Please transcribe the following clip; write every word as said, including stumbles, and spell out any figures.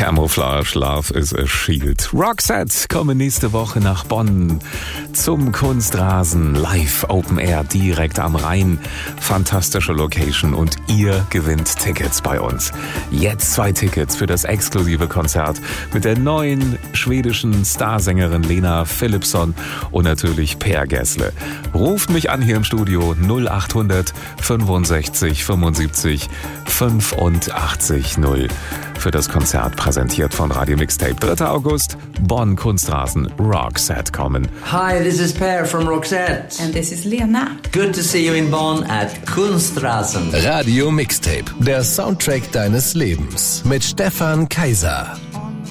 Camouflage, Love is a Shield. Roxette kommen nächste Woche nach Bonn zum Kunstrasen. Live Open Air direkt am Rhein. Fantastische Location und ihr gewinnt Tickets bei uns. Jetzt zwei Tickets für das exklusive Konzert mit der neuen schwedischen Starsängerin Lena Philipsson und natürlich Per Gessle. Ruft mich an hier im Studio null acht hundert fünfundsechzig fünfundsiebzig fünfundachtzig null für das Konzert, präsentiert von Radio Mixtape. dritter August, Bonn Kunstrasen, Roxette kommen. Hi, this is Per from Roxette. And this is Lena. Good to see you in Bonn at Kunstrasen. Radio Mixtape, der Soundtrack deines Lebens mit Stefan Kaiser.